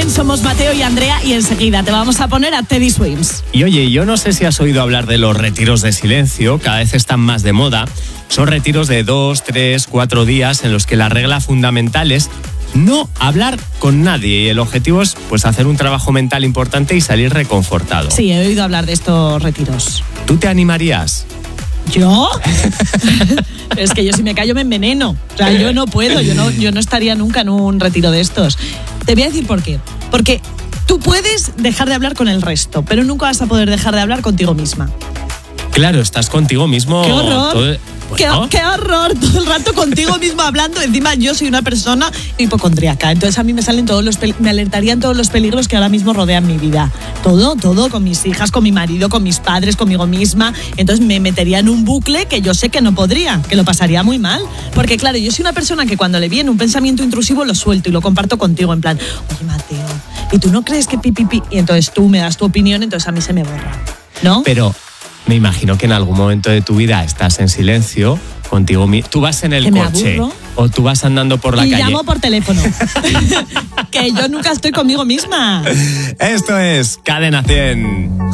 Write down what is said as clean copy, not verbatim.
Somos Mateo y Andrea y enseguida te vamos a poner a Teddy Swims. Y oye, yo no sé si has oído hablar de los retiros de silencio, cada vez están más de moda. Son retiros de 2, 3, 4 días en los que la regla fundamental es no hablar con nadie y el objetivo es pues hacer un trabajo mental importante y salir reconfortado. Sí, he oído hablar de estos retiros. ¿Tú te animarías? ¿Yo? Es que yo si me callo me enveneno. O sea, yo no puedo, yo no estaría nunca en un retiro de estos. Te voy a decir por qué. Porque tú puedes dejar de hablar con el resto, pero nunca vas a poder dejar de hablar contigo misma. Claro, estás contigo mismo. ¡Qué horror! Bueno. ¡Qué horror! Todo el rato contigo mismo hablando. Encima yo soy una persona hipocondríaca. Entonces a mí me salen me alertarían todos los peligros que ahora mismo rodean mi vida. Todo, con mis hijas, con mi marido, con mis padres, conmigo misma. Entonces me metería en un bucle que yo sé que no podría, que lo pasaría muy mal. Porque claro, yo soy una persona que cuando le viene un pensamiento intrusivo lo suelto y lo comparto contigo en plan, oye Mateo, ¿y tú no crees que pipipi? Y entonces tú me das tu opinión, entonces a mí se me borra, ¿no? Pero me imagino que en algún momento de tu vida estás en silencio contigo mismo. Tú vas en el coche o tú vas andando por la calle. Y llamo por teléfono. Que yo nunca estoy conmigo misma. Esto es Cadena 100.